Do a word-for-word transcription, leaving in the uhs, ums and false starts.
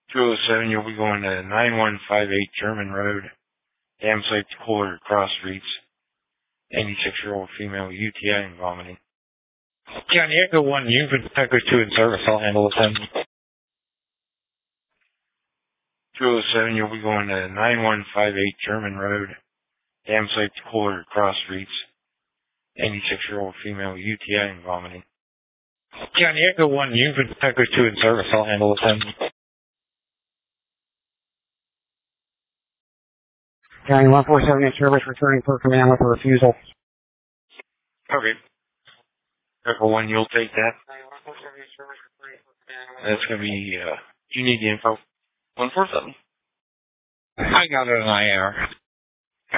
two oh seven, you'll be going to nine one five eight German Road, dam site to Kohler Cross Streets, eighty-six-year-old female, U T I and vomiting. County Echo one, you've been detective two in service, I'll handle it then. two oh seven, you'll be going to nine one five eight German Road, dam site to Kohler Cross Streets, eighty-six-year-old female, U T I and vomiting. County Echo one, you've been detective two in service, I'll handle it then. County one four seven in service, returning per command with a refusal. Okay. Echo one, you'll take that. That's going to be, uh, do you need the info? one four seven. I got it on I R.